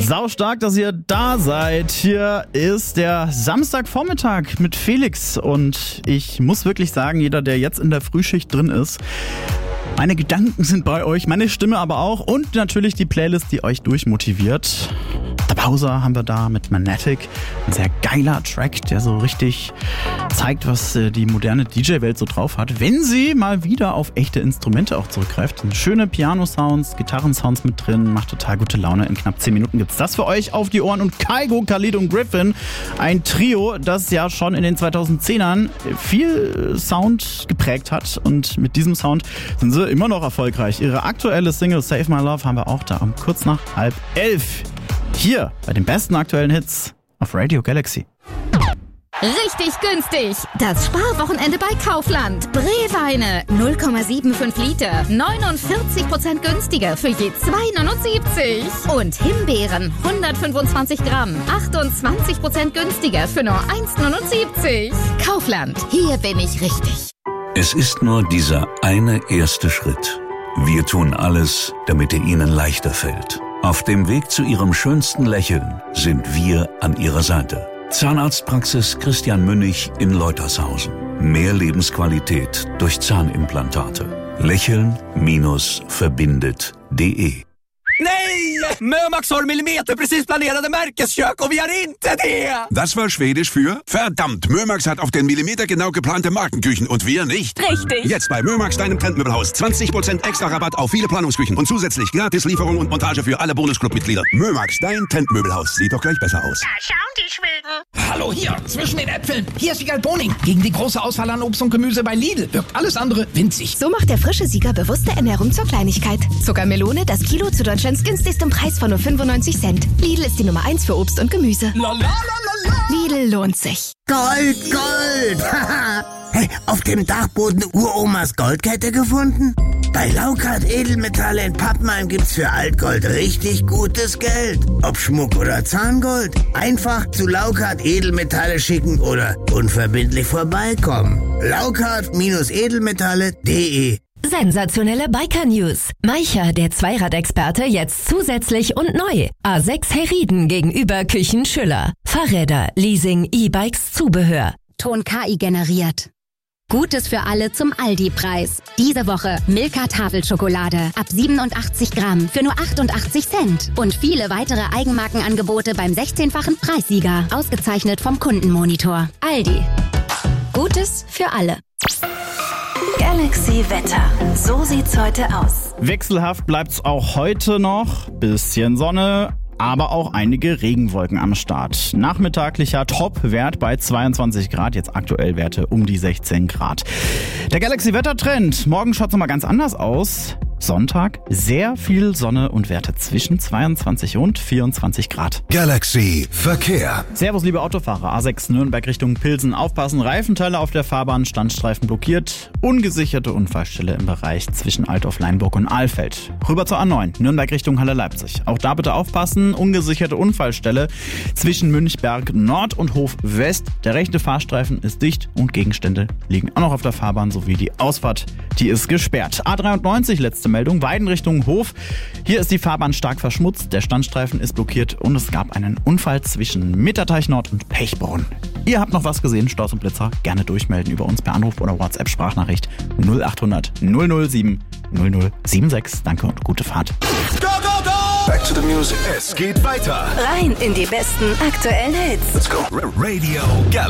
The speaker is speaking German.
Saustark, dass ihr da seid. Hier ist der Samstagvormittag mit Felix und ich muss wirklich sagen, jeder, der jetzt in der Frühschicht drin ist, meine Gedanken sind bei euch, meine Stimme aber auch und natürlich die Playlist, die euch durchmotiviert. Der Bowser haben wir da mit Magnetic, ein sehr geiler Track, der so richtig zeigt, was die moderne DJ-Welt so drauf hat, wenn sie mal wieder auf echte Instrumente auch zurückgreift. Schöne Piano-Sounds, Gitarren-Sounds mit drin, macht total gute Laune. In knapp 10 Minuten gibt's das für euch auf die Ohren. Und Kygo, Khalid und Griffin, ein Trio, das ja schon in den 2010ern viel Sound geprägt hat. Und mit diesem Sound sind sie immer noch erfolgreich. Ihre aktuelle Single Save My Love haben wir auch da um kurz nach 10:30. Hier bei den besten aktuellen Hits auf Radio Galaxy. Richtig günstig. Das Sparwochenende bei Kaufland. Brewweine 0,75 Liter. 49% günstiger für je 2,79. Und Himbeeren 125 Gramm. 28% günstiger für nur 1,79. Kaufland. Hier bin ich richtig. Es ist nur dieser eine erste Schritt. Wir tun alles, damit er Ihnen leichter fällt. Auf dem Weg zu Ihrem schönsten Lächeln sind wir an Ihrer Seite. Zahnarztpraxis Christian Münnig in Leutershausen. Mehr Lebensqualität durch Zahnimplantate. Lächeln-verbindet.de. Nej! Mömax har millimeterprecis planerade Märkeskök och vi har inte det! Das war Schwedisch für verdammt, Mömax hat auf den Millimeter genau geplante Markenküchen und wir nicht. Richtig. Jetzt bei Mömax, deinem Trendmöbelhaus. 20% extra Rabatt auf viele Planungsküchen und zusätzlich gratis Lieferung und Montage für alle Bonusclub-Mitglieder. Mömax, dein Trendmöbelhaus. Sieht doch gleich besser aus. Da schauen die Schweden. Hallo hier, zwischen den Äpfeln. Hier ist Wiegald Boning. Gegen die große Auswahl an Obst und Gemüse bei Lidl wirkt alles andere winzig. So macht der frische Sieger bewusste Ernährung zur Kleinigkeit. Zuckermelone, das Kilo zu Deutschlands günstigsten Preis von nur 95 Cent. Lidl ist die Nummer 1 für Obst und Gemüse. Lidl lohnt sich. Gold, Gold! Hey, auf dem Dachboden Uromas Goldkette gefunden? Bei Laukart Edelmetalle in Pappenheim gibt's für Altgold richtig gutes Geld. Ob Schmuck oder Zahngold. Einfach zu Laukart Edelmetalle schicken oder unverbindlich vorbeikommen. Laukart-edelmetalle.de. Sensationelle Biker-News. Maicher, der Zweiradexperte, jetzt zusätzlich und neu. A6 Herrieden gegenüber Küchen Schüller. Fahrräder, Leasing, E-Bikes, Zubehör. Ton KI generiert. Gutes für alle zum Aldi-Preis. Diese Woche Milka Tafelschokolade ab 87 Gramm für nur 88 Cent. Und viele weitere Eigenmarkenangebote beim 16-fachen Preissieger. Ausgezeichnet vom Kundenmonitor. Aldi. Gutes für alle. Galaxy Wetter. So sieht's heute aus. Wechselhaft bleibt's auch heute noch. Bisschen Sonne, aber auch einige Regenwolken am Start. Nachmittaglicher Top-Wert bei 22 Grad, jetzt aktuell Werte um die 16 Grad. Der Galaxy-Wettertrend. Morgen schaut's nochmal ganz anders aus. Sonntag sehr viel Sonne und Werte zwischen 22 und 24 Grad. Galaxy Verkehr. Servus liebe Autofahrer, A6 Nürnberg Richtung Pilsen. Aufpassen, Reifenteile auf der Fahrbahn, Standstreifen blockiert. Ungesicherte Unfallstelle im Bereich zwischen Altdorf-Leinburg und Ahlfeld. Rüber zur A9, Nürnberg Richtung Halle-Leipzig. Auch da bitte aufpassen, ungesicherte Unfallstelle zwischen Münchberg Nord und Hof West. Der rechte Fahrstreifen ist dicht und Gegenstände liegen auch noch auf der Fahrbahn sowie die Ausfahrt, die ist gesperrt. A93, letzte Meldung, Weiden Richtung Hof. Hier ist die Fahrbahn stark verschmutzt, der Standstreifen ist blockiert und es gab einen Unfall zwischen Mitterteich Nord und Pechborn. Ihr habt noch was gesehen, Staus und Blitzer, gerne durchmelden über uns per Anruf oder WhatsApp-Sprachnachricht 0800 007 0076. Danke und gute Fahrt. Go, go, go! Back to the music. Es geht weiter. Rein in die besten aktuellen Hits. Let's go. Radio Galaxy.